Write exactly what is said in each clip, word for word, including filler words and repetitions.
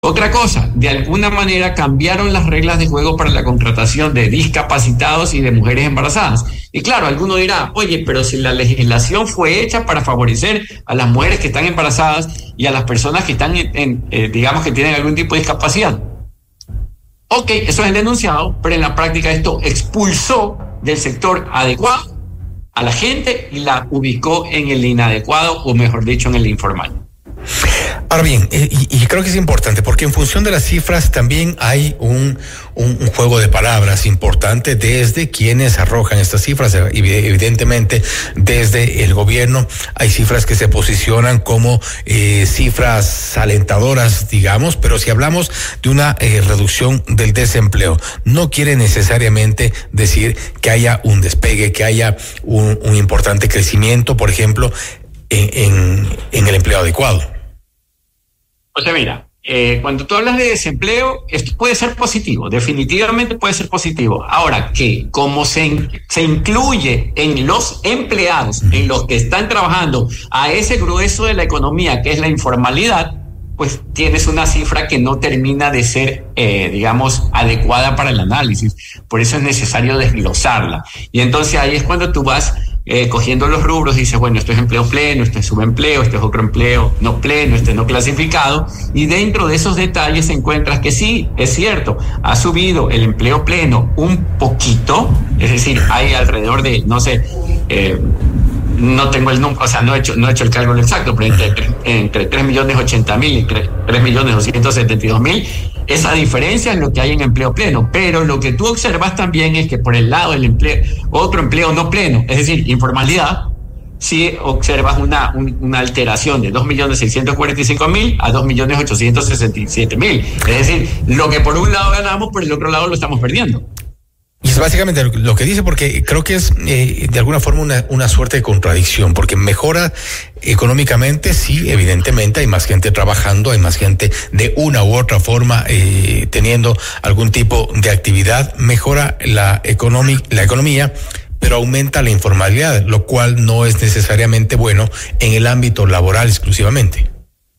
Otra cosa, de alguna manera cambiaron las reglas de juego para la contratación de discapacitados y de mujeres embarazadas. Y claro, alguno dirá, oye, pero si la legislación fue hecha para favorecer a las mujeres que están embarazadas y a las personas que están, en, en, eh, digamos, que tienen algún tipo de discapacidad. Ok, eso es el denunciado, pero en la práctica esto expulsó del sector adecuado a la gente y la ubicó en el inadecuado, o mejor dicho, en el informal. Ahora bien, y, y creo que es importante porque en función de las cifras también hay un, un, un juego de palabras importante desde quienes arrojan estas cifras. Evidentemente, desde el gobierno hay cifras que se posicionan como eh, cifras alentadoras, digamos, pero si hablamos de una eh, reducción del desempleo, no quiere necesariamente decir que haya un despegue, que haya un, un importante crecimiento, por ejemplo, en, en, en el empleo adecuado. O sea, mira, eh, cuando tú hablas de desempleo, esto puede ser positivo, definitivamente puede ser positivo. Ahora, que como se, se incluye en los empleados, en los que están trabajando a ese grueso de la economía, que es la informalidad, pues tienes una cifra que no termina de ser, eh, digamos, adecuada para el análisis. Por eso es necesario desglosarla. Y entonces ahí es cuando tú vas Eh, cogiendo los rubros y dices, bueno, esto es empleo pleno, esto es subempleo, esto es otro empleo no pleno, este no clasificado, y dentro de esos detalles encuentras que sí, es cierto, ha subido el empleo pleno un poquito, es decir, hay alrededor de, no sé, eh, no tengo el número, o sea, no he hecho, no he hecho el cálculo exacto, pero entre, entre tres millones ochenta mil y tres millones doscientos setenta y dos mil, esa diferencia es lo que hay en empleo pleno, pero lo que tú observas también es que por el lado del empleo, otro empleo no pleno, es decir, informalidad, sí observas una, un, una alteración de dos millones seiscientos cuarenta y cinco mil a dos millones ochocientos sesenta y siete mil, es decir, lo que por un lado ganamos, por el otro lado lo estamos perdiendo. Y es básicamente lo que dice, porque creo que es eh, de alguna forma una, una suerte de contradicción, porque mejora económicamente, sí, evidentemente hay más gente trabajando, hay más gente de una u otra forma eh, teniendo algún tipo de actividad, mejora la, economi- la economía, pero aumenta la informalidad, lo cual no es necesariamente bueno en el ámbito laboral exclusivamente.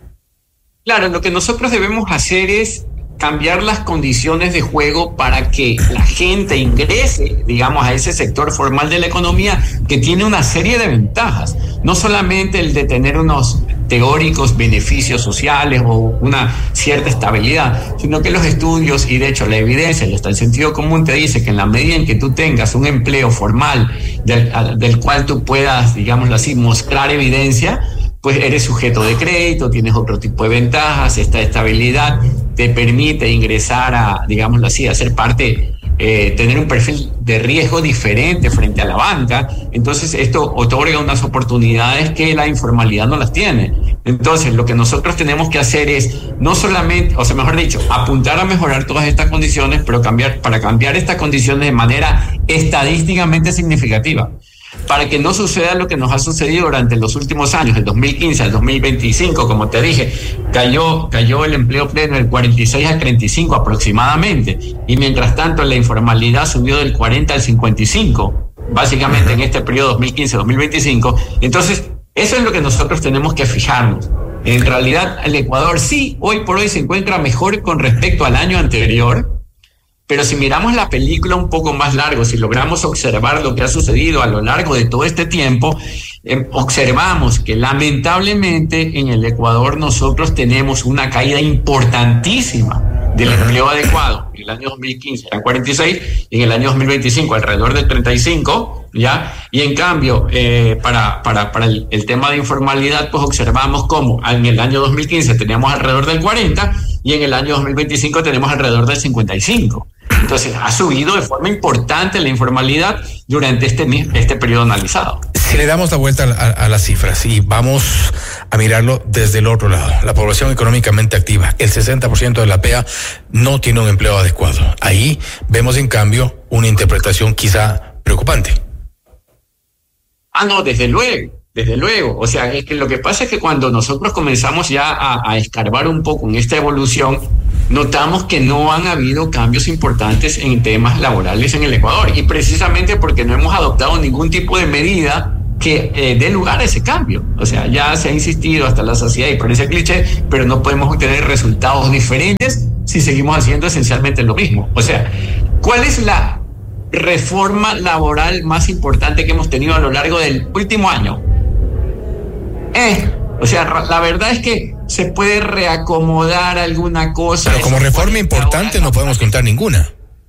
Claro, lo que nosotros debemos hacer es cambiar las condiciones de juego para que la gente ingrese, digamos, a ese sector formal de la economía que tiene una serie de ventajas. No solamente el de tener unos teóricos beneficios sociales o una cierta estabilidad, sino que los estudios y de hecho la evidencia y hasta el sentido común te dice que en la medida en que tú tengas un empleo formal del, del cual tú puedas, digámoslo así, mostrar evidencia, pues eres sujeto de crédito, tienes otro tipo de ventajas, esta estabilidad te permite ingresar a, digámoslo así, a ser parte, eh, tener un perfil de riesgo diferente frente a la banca. Entonces esto otorga unas oportunidades que la informalidad no las tiene. Entonces lo que nosotros tenemos que hacer es no solamente, o sea, mejor dicho, apuntar a mejorar todas estas condiciones, pero cambiar, para cambiar estas condiciones de manera estadísticamente significativa, para que no suceda lo que nos ha sucedido durante los últimos años, el dos mil quince al dos mil veinticinco, como te dije, cayó, cayó el empleo pleno del cuarenta y seis al treinta y cinco aproximadamente, y mientras tanto la informalidad subió del cuarenta al cincuenta y cinco, básicamente en este periodo dos mil quince a dos mil veinticinco. Entonces, eso es lo que nosotros tenemos que fijarnos. En realidad, el Ecuador sí, hoy por hoy se encuentra mejor con respecto al año anterior, pero si miramos la película un poco más largo, si logramos observar lo que ha sucedido a lo largo de todo este tiempo, eh, observamos que lamentablemente en el Ecuador nosotros tenemos una caída importantísima del empleo adecuado. En el año dos mil quince eran cuarenta y seis y en el año dos mil veinticinco alrededor de treinta y cinco, ¿ya? Y en cambio, eh, para, para, para el, el tema de informalidad, pues observamos cómo en el año dos mil quince teníamos alrededor del cuarenta y en el año dos mil veinticinco tenemos alrededor del cincuenta y cinco. Entonces, ha subido de forma importante la informalidad durante este, este periodo analizado. Si le damos la vuelta a, a las cifras y vamos a mirarlo desde el otro lado, la población económicamente activa, el sesenta por ciento de la P E A no tiene un empleo adecuado. Ahí vemos, en cambio, una interpretación quizá preocupante. Ah, no, desde luego, desde luego. O sea, es que lo que pasa es que cuando nosotros comenzamos ya a, a escarbar un poco en esta evolución, notamos que no han habido cambios importantes en temas laborales en el Ecuador, y precisamente porque no hemos adoptado ningún tipo de medida que eh, dé lugar a ese cambio. O sea, ya se ha insistido hasta la saciedad y parece cliché, pero no podemos obtener resultados diferentes si seguimos haciendo esencialmente lo mismo. O sea, ¿cuál es la reforma laboral más importante que hemos tenido a lo largo del último año? Eh, o sea, la verdad es que se puede reacomodar alguna cosa. Pero como reforma importante no podemos contar ninguna.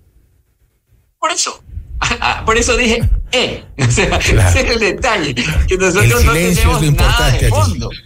Por eso, por eso dije, eh, o sea, claro. Ese es el detalle, que nosotros el silencio no tenemos es lo nada de fondo. Allí.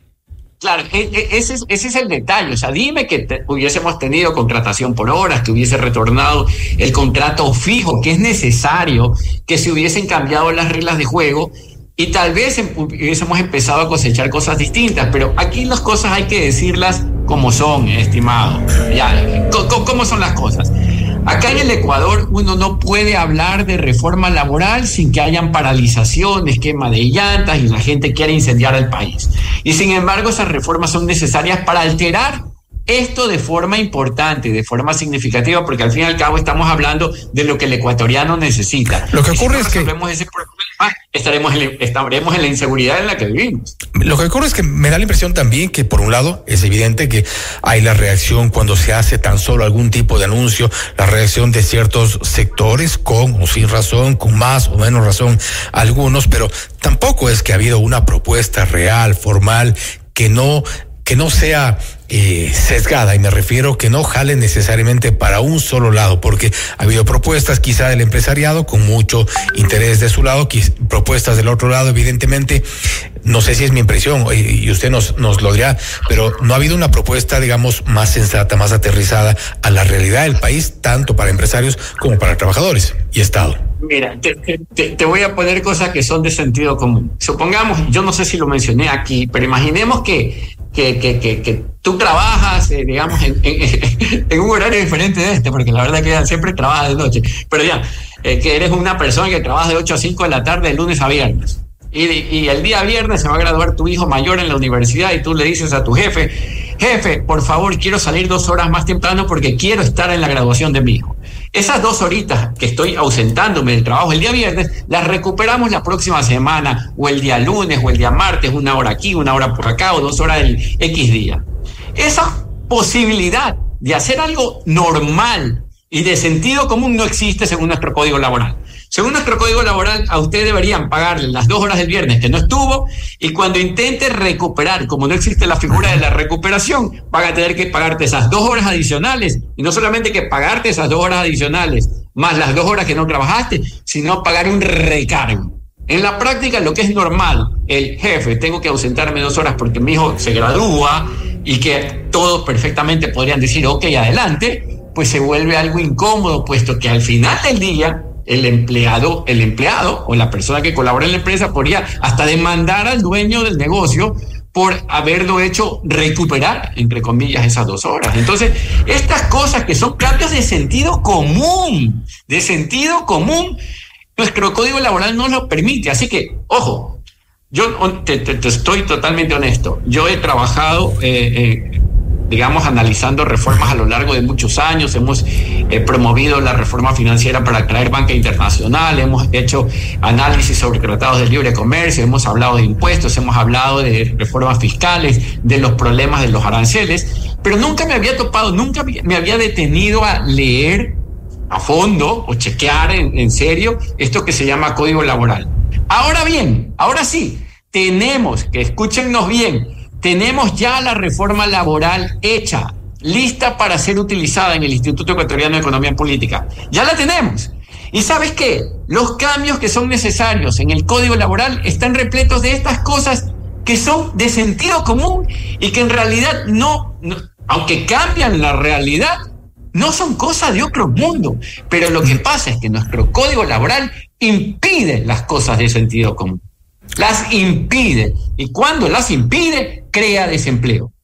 Claro, ese es, ese es el detalle. O sea, dime que te, hubiésemos tenido contratación por horas, que hubiese retornado el contrato fijo, que es necesario, que se hubiesen cambiado las reglas de juego y tal vez em, hubiésemos empezado a cosechar cosas distintas. Pero aquí las cosas hay que decirlas como son, estimado. Ya, ¿cómo, cómo son las cosas? Acá en el Ecuador uno no puede hablar de reforma laboral sin que hayan paralizaciones, quema de llantas y la gente quiera incendiar el país. Y sin embargo esas reformas son necesarias para alterar esto de forma importante, de forma significativa, porque al fin y al cabo estamos hablando de lo que el ecuatoriano necesita. Lo que ocurre si no es que resolvemos ese problema, estaremos en, estaremos en la inseguridad en la que vivimos. Lo que ocurre es que me da la impresión también que, por un lado, es evidente que hay la reacción cuando se hace tan solo algún tipo de anuncio, la reacción de ciertos sectores, con o sin razón, con más o menos razón algunos, pero tampoco es que ha habido una propuesta real, formal, que no que no sea eh, sesgada, y me refiero que no jale necesariamente para un solo lado, porque ha habido propuestas quizá del empresariado con mucho interés de su lado, propuestas del otro lado, evidentemente, no sé si es mi impresión y usted nos, nos lo dirá, pero no ha habido una propuesta, digamos, más sensata, más aterrizada a la realidad del país, tanto para empresarios como para trabajadores y Estado. Mira, te, te, te voy a poner cosas que son de sentido común. Supongamos, yo no sé si lo mencioné aquí, pero imaginemos que que, que, que, que tú trabajas, eh, digamos, en, en, en un horario diferente de este, porque la verdad es que siempre trabajas de noche, pero ya, eh, que eres una persona que trabaja de ocho a cinco de la tarde, de lunes a viernes, y, y el día viernes se va a graduar tu hijo mayor en la universidad y tú le dices a tu jefe, jefe, por favor, quiero salir dos horas más temprano porque quiero estar en la graduación de mi hijo. Esas dos horitas que estoy ausentándome del trabajo el día viernes, las recuperamos la próxima semana, o el día lunes, o el día martes, una hora aquí, una hora por acá, o dos horas el X día. Esa posibilidad de hacer algo normal y de sentido común no existe según nuestro código laboral. Según nuestro código laboral, a usted deberían pagarle las dos horas del viernes que no estuvo, y cuando intente recuperar, como no existe la figura de la recuperación, van a tener que pagarte esas dos horas adicionales, y no solamente que pagarte esas dos horas adicionales, más las dos horas que no trabajaste, sino pagar un recargo. En la práctica, lo que es normal, el jefe, tengo que ausentarme dos horas porque mi hijo se gradúa, y que todos perfectamente podrían decir, ok, adelante, pues se vuelve algo incómodo, puesto que al final del día, el empleado, el empleado o la persona que colabora en la empresa podría hasta demandar al dueño del negocio por haberlo hecho recuperar, entre comillas, esas dos horas. Entonces, estas cosas que son cambios de sentido común, de sentido común, nuestro código laboral no lo permite. Así que, ojo, yo te, te, te estoy totalmente honesto. Yo he trabajado, eh, eh, digamos, analizando reformas a lo largo de muchos años. Hemos eh, promovido la reforma financiera para atraer banca internacional, hemos hecho análisis sobre tratados de libre comercio, hemos hablado de impuestos, hemos hablado de reformas fiscales, de los problemas de los aranceles, pero nunca me había topado, nunca me había detenido a leer a fondo o chequear en, en serio esto que se llama código laboral. Ahora bien, ahora sí, tenemos, que escúchennos bien, tenemos ya la reforma laboral hecha, lista para ser utilizada en el Instituto Ecuatoriano de Economía Política. Ya la tenemos. ¿Y sabes qué? Los cambios que son necesarios en el Código Laboral están repletos de estas cosas que son de sentido común y que en realidad no, no aunque cambian la realidad, no son cosas de otro mundo. Pero lo que pasa es que nuestro Código Laboral impide las cosas de sentido común. Las impide, y cuando las impide, crea desempleo.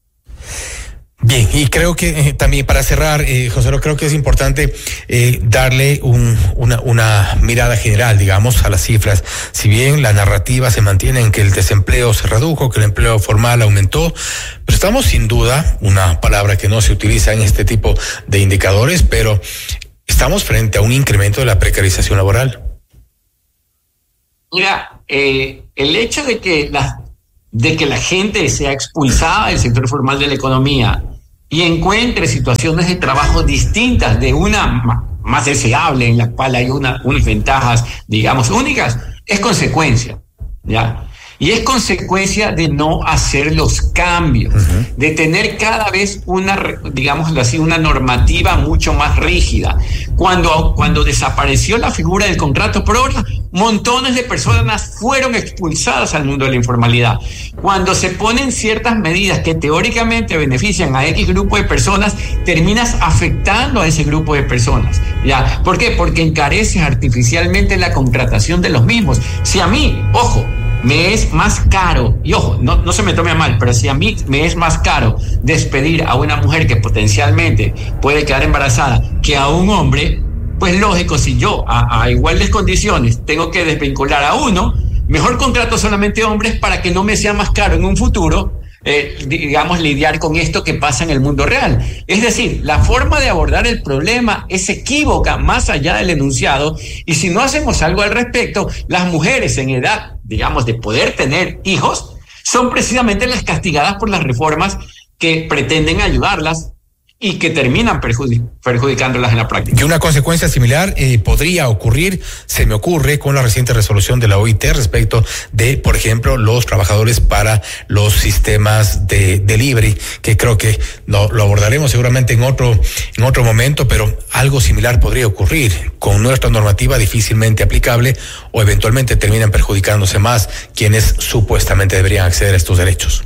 Bien, y creo que eh, también para cerrar, eh, José, creo que es importante eh, darle un, una, una mirada general, digamos, a las cifras. Si bien la narrativa se mantiene en que el desempleo se redujo, que el empleo formal aumentó, pero estamos sin duda, una palabra que no se utiliza en este tipo de indicadores, pero estamos frente a un incremento de la precarización laboral. Mira, eh, el hecho de que, la, de que la gente sea expulsada del sector formal de la economía y encuentre situaciones de trabajo distintas, de una más deseable, en la cual hay una, unas ventajas, digamos, únicas, es consecuencia, ¿ya? Y es consecuencia de no hacer los cambios, uh-huh. de tener cada vez una, digamos así, una normativa mucho más rígida. Cuando, cuando desapareció la figura del contrato por hora, montones de personas fueron expulsadas al mundo de la informalidad. Cuando se ponen ciertas medidas que teóricamente benefician a X grupo de personas, terminas afectando a ese grupo de personas, ¿ya? ¿Por qué? Porque encareces artificialmente la contratación de los mismos. Si a mí, ojo, me es más caro, y ojo, no, no se me tome a mal, pero si a mí me es más caro despedir a una mujer que potencialmente puede quedar embarazada que a un hombre, pues lógico, si yo a, a iguales condiciones tengo que desvincular a uno, mejor contrato solamente hombres para que no me sea más caro en un futuro, eh, digamos, lidiar con esto que pasa en el mundo real. Es decir, la forma de abordar el problema es equívoca más allá del enunciado, y si no hacemos algo al respecto, las mujeres en edad, digamos, de poder tener hijos, son precisamente las castigadas por las reformas que pretenden ayudarlas y que terminan perjudic- perjudicándolas en la práctica. Y una consecuencia similar eh, podría ocurrir, se me ocurre, con la reciente resolución de la O I T respecto de, por ejemplo, los trabajadores para los sistemas de delivery, que creo que no, lo abordaremos seguramente en otro, en otro momento, pero algo similar podría ocurrir con nuestra normativa difícilmente aplicable, o eventualmente terminan perjudicándose más quienes supuestamente deberían acceder a estos derechos.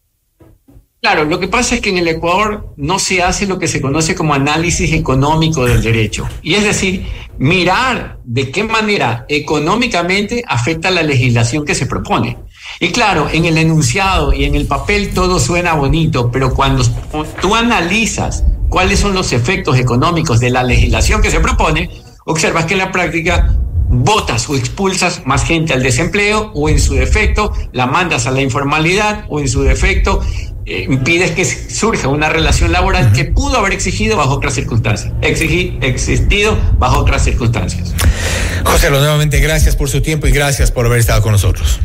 Claro, lo que pasa es que en el Ecuador no se hace lo que se conoce como análisis económico del derecho. Y es decir, mirar de qué manera económicamente afecta la legislación que se propone. Y claro, en el enunciado y en el papel todo suena bonito, pero cuando tú analizas cuáles son los efectos económicos de la legislación que se propone, observas que en la práctica botas o expulsas más gente al desempleo, o en su defecto la mandas a la informalidad, o en su defecto eh, impides que surja una relación laboral que pudo haber exigido bajo otras circunstancias, exigir, existido bajo otras circunstancias. José, nuevamente gracias por su tiempo y gracias por haber estado con nosotros.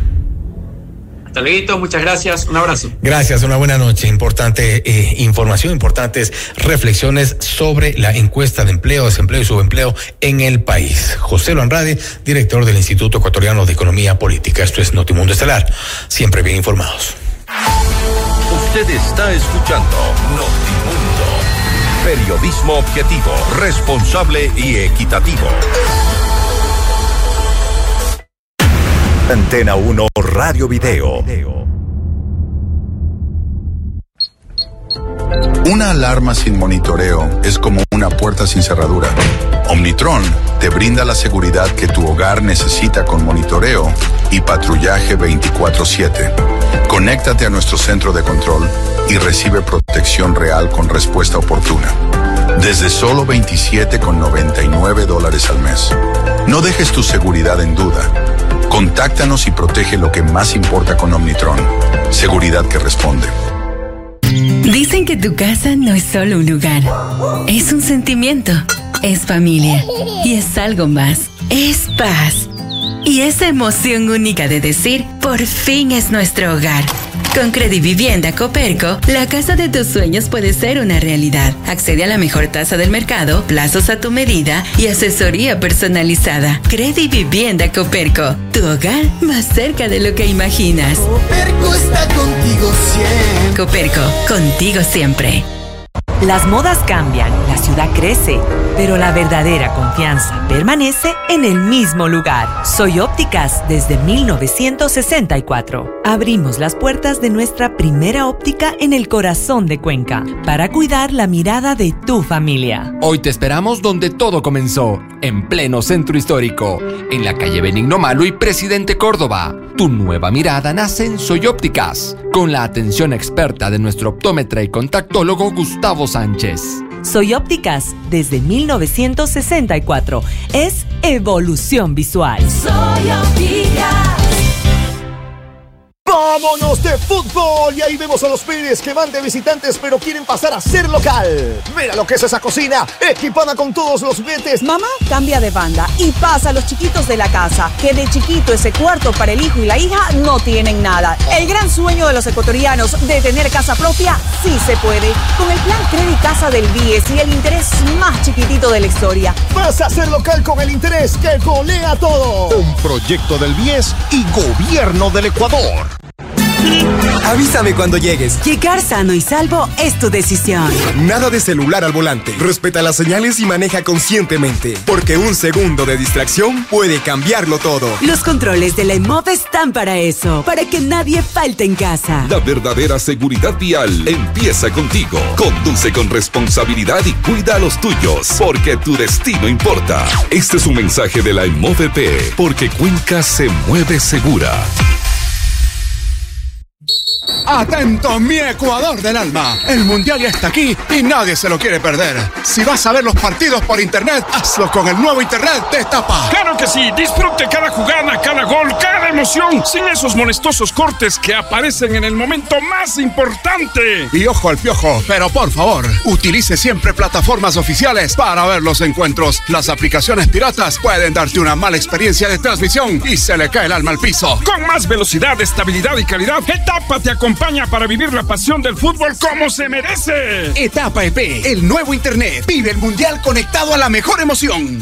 Hasta luego, muchas gracias, un abrazo. Gracias, una buena noche. Importante eh, información, importantes reflexiones sobre la encuesta de empleo, desempleo y subempleo en el país. José Andrade, director del Instituto Ecuatoriano de Economía Política. Esto es Notimundo Estelar, siempre bien informados. Usted está escuchando Notimundo, periodismo objetivo, responsable y equitativo. Antena uno Radio Video. Una alarma sin monitoreo es como una puerta sin cerradura. Omnitron te brinda la seguridad que tu hogar necesita con monitoreo y patrullaje veinticuatro siete. Conéctate a nuestro centro de control y recibe protección real con respuesta oportuna. Desde solo veintisiete con noventa y nueve dólares al mes. No dejes tu seguridad en duda. Contáctanos y protege lo que más importa con Omnitron. Seguridad que responde. Dicen que tu casa no es solo un lugar, es un sentimiento, es familia y es algo más, es paz. Y esa emoción única de decir, por fin es nuestro hogar. Con Credivivienda Coperco, la casa de tus sueños puede ser una realidad. Accede a la mejor tasa del mercado, plazos a tu medida y asesoría personalizada. Credivivienda Coperco, tu hogar más cerca de lo que imaginas. Coperco está contigo siempre. Coperco, contigo siempre. Las modas cambian, la ciudad crece, pero la verdadera confianza permanece en el mismo lugar. Soy Ópticas desde mil novecientos sesenta y cuatro. Abrimos las puertas de nuestra primera óptica en el corazón de Cuenca para cuidar la mirada de tu familia. Hoy te esperamos donde todo comenzó, en pleno centro histórico, en la calle Benigno Malo y Presidente Córdoba. Tu nueva mirada nace en Soy Ópticas, con la atención experta de nuestro optómetra y contactólogo Gustavo Sánchez. Soy Ópticas desde mil novecientos sesenta y cuatro. Es evolución visual. Soy Ópticas. ¡Vámonos de fútbol! Y ahí vemos a los Pérez que van de visitantes pero quieren pasar a ser local. Mira lo que es esa cocina, equipada con todos los juguetes. Mamá cambia de banda y pasa a los chiquitos de la casa, que de chiquito ese cuarto para el hijo y la hija no tienen nada. El gran sueño de los ecuatorianos de tener casa propia sí se puede. Con el plan Credit Casa del B I E S y el interés más chiquitito de la historia. Vas a ser local con el interés que golea todo. Un proyecto del B I E S y Gobierno del Ecuador. Avísame cuando llegues. Llegar sano y salvo es tu decisión. Nada de celular al volante. Respeta las señales y maneja conscientemente. Porque un segundo de distracción puede cambiarlo todo. Los controles de la EMOV están para eso. Para que nadie falte en casa. La verdadera seguridad vial empieza contigo. Conduce con responsabilidad y cuida a los tuyos. Porque tu destino importa. Este es un mensaje de la EMOVP. Porque Cuenca se mueve segura. Atento, mi Ecuador del alma. El mundial ya está aquí y nadie se lo quiere perder. Si vas a ver los partidos por internet, hazlo con el nuevo internet de Etapa. Claro que sí, disfrute cada jugada, cada gol, cada emoción, sin esos molestosos cortes que aparecen en el momento más importante. Y ojo al piojo, pero por favor, utilice siempre plataformas oficiales para ver los encuentros. Las aplicaciones piratas pueden darte una mala experiencia de transmisión y se le cae el alma al piso. Con más velocidad, estabilidad y calidad, Etapa te acompaña para vivir la pasión del fútbol como se merece. Etapa E P, el nuevo internet. Vive el mundial conectado a la mejor emoción.